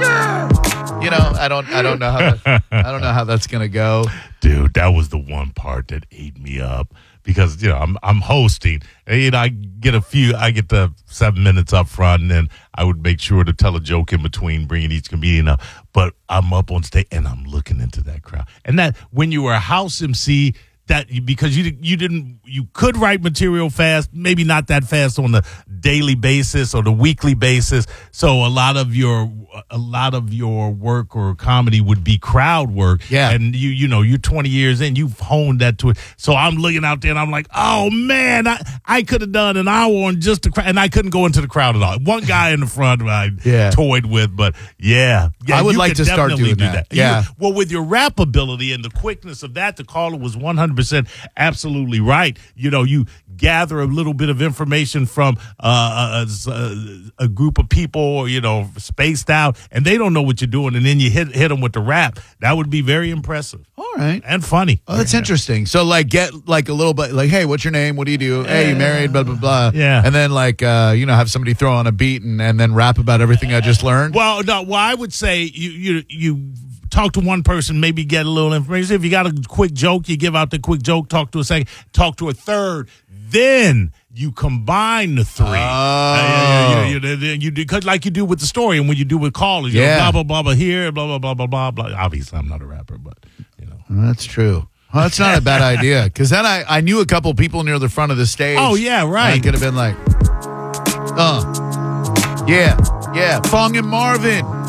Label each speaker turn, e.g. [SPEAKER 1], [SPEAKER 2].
[SPEAKER 1] You know, I don't know how that's gonna go.
[SPEAKER 2] Dude, that was the one part that ate me up because I'm hosting. And, I get the 7 minutes up front, and then I would make sure to tell a joke in between, bringing each comedian up. But I'm up on stage and I'm looking into that crowd. And that when you were a house MC, because you could write material fast, maybe not that fast on the daily basis or the weekly basis. So a lot of your work or comedy would be crowd work.
[SPEAKER 1] Yeah.
[SPEAKER 2] And you're 20 years in, you've honed that to it. So I'm looking out there and I'm like, oh man, I could have done an hour on just the crowd, and I couldn't go into the crowd at all. One guy in the front I toyed with, but yeah,
[SPEAKER 1] I would like to start doing that. Yeah.
[SPEAKER 2] Well, with your rap ability and the quickness of that, the caller was 100% absolutely right. You gather a little bit of information from a group of people, spaced out, and they don't know what you're doing, and then you hit them with the rap. That would be very impressive.
[SPEAKER 1] All right.
[SPEAKER 2] And funny.
[SPEAKER 1] Oh, that's interesting. So, get a little bit, hey, what's your name? What do you do? Hey, you married, blah, blah, blah.
[SPEAKER 2] Yeah.
[SPEAKER 1] And then, have somebody throw on a beat and then rap about everything I just learned?
[SPEAKER 2] Well, no, I would say you talk to one person, maybe get a little information. If you got a quick joke, you give out the quick joke, talk to a second, talk to a third, then you combine the three. You do, cause like you do with the story, and when you do with callers, blah, blah, blah, blah, here, blah, blah, blah, blah, blah, blah. Obviously, I'm not a rapper, but,
[SPEAKER 1] That's true. Well, that's not a bad idea, because then I knew a couple people near the front of the stage.
[SPEAKER 2] Oh, yeah, right.
[SPEAKER 1] I could have been like, yeah, Fong and Marvin.